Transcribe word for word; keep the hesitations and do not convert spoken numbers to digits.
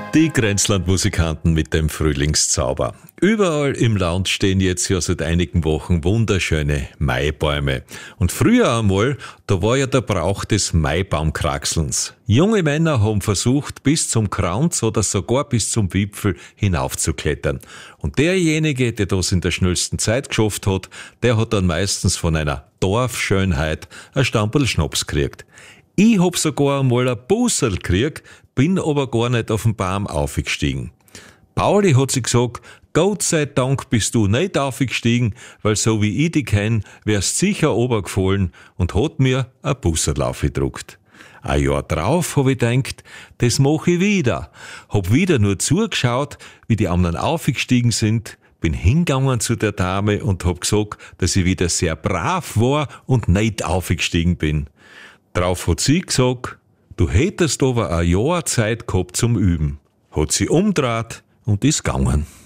Die Grenzlandmusikanten mit dem Frühlingszauber. Überall im Land stehen jetzt ja seit einigen Wochen wunderschöne Maibäume. Und früher einmal, da war ja der Brauch des Maibaumkraxelns. Junge Männer haben versucht, bis zum Kranz oder sogar bis zum Wipfel hinaufzuklettern. Und derjenige, der das in der schnellsten Zeit geschafft hat, der hat dann meistens von einer Dorfschönheit ein Stamperl Schnaps gekriegt. Ich hab sogar einmal ein Busserl gekriegt, bin aber gar nicht auf den Baum aufgestiegen. Pauli hat sich gesagt, Gott sei Dank bist du nicht aufgestiegen, weil so wie ich dich kenn, wärst sicher runtergefallen, und hat mir ein Busserl aufgedruckt. Ein Jahr drauf hab ich gedacht, das mach ich wieder. Hab wieder nur zugeschaut, wie die anderen aufgestiegen sind, bin hingegangen zu der Dame und hab gesagt, dass ich wieder sehr brav war und nicht aufgestiegen bin. Drauf hat sie gesagt, du hättest aber ein Jahr Zeit gehabt zum Üben. Hat sie umgedreht und ist gegangen.